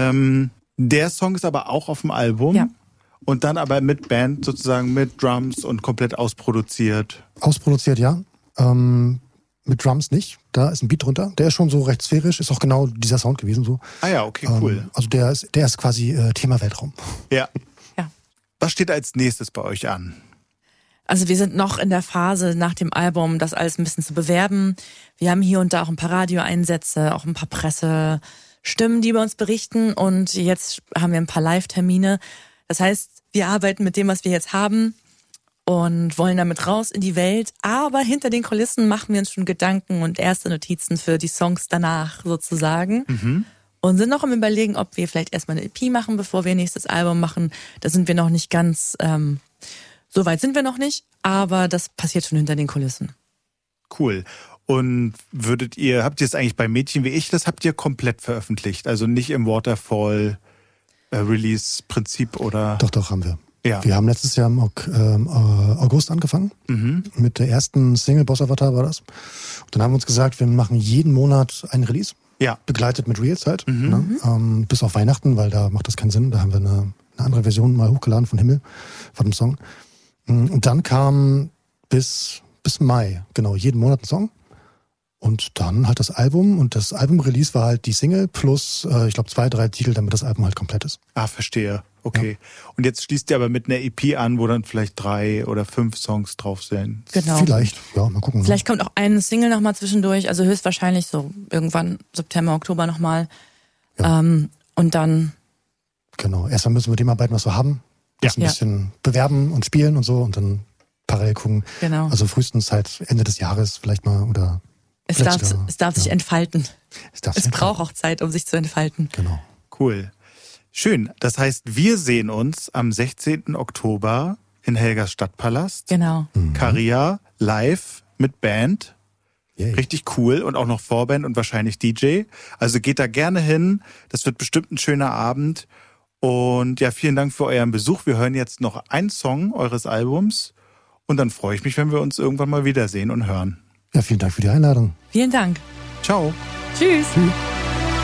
Der Song ist aber auch auf dem Album. Ja. Und dann aber mit Band sozusagen, mit Drums und komplett ausproduziert. Ausproduziert, ja. Mit Drums nicht. Da ist ein Beat drunter. Der ist schon so recht sphärisch. Ist auch genau dieser Sound gewesen. So. Ah ja, okay, cool. Also der ist quasi Thema Weltraum. Ja. Ja. Was steht als nächstes bei euch an? Also wir sind noch in der Phase nach dem Album, das alles ein bisschen zu bewerben. Wir haben hier und da auch ein paar Radioeinsätze, auch ein paar Pressestimmen, die über uns berichten. Und jetzt haben wir ein paar Live-Termine. Das heißt, wir arbeiten mit dem, was wir jetzt haben und wollen damit raus in die Welt. Aber hinter den Kulissen machen wir uns schon Gedanken und erste Notizen für die Songs danach sozusagen. Mhm. Und sind noch am Überlegen, ob wir vielleicht erstmal eine EP machen, bevor wir nächstes Album machen. Da sind wir noch nicht ganz, so weit sind wir noch nicht, aber das passiert schon hinter den Kulissen. Cool. Und habt ihr es eigentlich bei Mädchen wie ich, das habt ihr komplett veröffentlicht? Also nicht im Waterfall Release-Prinzip oder? Doch, haben wir. Ja. Wir haben letztes Jahr im August angefangen. Mit der ersten Single, Boss Avatar war das. Und dann haben wir uns gesagt, wir machen jeden Monat einen Release. Ja. Begleitet mit Reels halt. Ne? Bis auf Weihnachten, weil da macht das keinen Sinn. Da haben wir eine andere Version mal hochgeladen von Himmel, von dem Song. Und dann kam bis Mai, genau, jeden Monat ein Song. Und dann halt das Album. Und das Album-Release war halt die Single plus, ich glaube, 2, 3 Titel, damit das Album halt komplett ist. Ah, verstehe. Okay. Ja. Und jetzt schließt ihr aber mit einer EP an, wo dann vielleicht 3 oder 5 Songs drauf sind. Genau. Vielleicht, ja, mal gucken. Vielleicht kommt auch eine Single nochmal zwischendurch, also höchstwahrscheinlich so irgendwann September, Oktober nochmal. Ja. Und dann... Genau, erstmal müssen wir mit dem arbeiten, was wir haben. Das ein bisschen bewerben und spielen und so und dann parallel gucken. Genau. Also frühestens halt Ende des Jahres vielleicht mal oder... Es darf sich entfalten. Es braucht auch Zeit, um sich zu entfalten. Genau. Cool. Schön. Das heißt, wir sehen uns am 16. Oktober in Helgas Stadtpalast. Genau. Caria live mit Band. Yay. Richtig cool und auch noch Vorband und wahrscheinlich DJ. Also geht da gerne hin. Das wird bestimmt ein schöner Abend. Und ja, vielen Dank für euren Besuch. Wir hören jetzt noch einen Song eures Albums. Und dann freue ich mich, wenn wir uns irgendwann mal wiedersehen und hören. Ja, vielen Dank für die Einladung. Vielen Dank. Ciao. Tschüss. Tschüss.